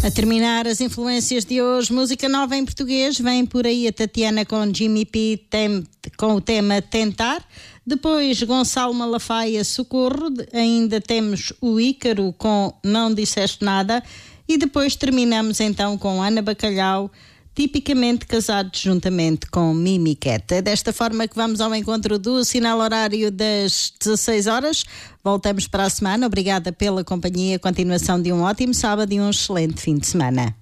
A terminar as influências de hoje, música nova em português, vem por aí a Tatiana com Jimmy P com o tema Tentar. Depois Gonçalo Malafaia, Socorro. Ainda temos o Ícaro com Não Disseste Nada. E depois terminamos então com Ana Bacalhau, Tipicamente Casados, juntamente com Mimi Cat. É desta forma que vamos ao encontro do sinal horário das 16 horas. Voltamos para a semana. Obrigada pela companhia. Continuação de um ótimo sábado e um excelente fim de semana.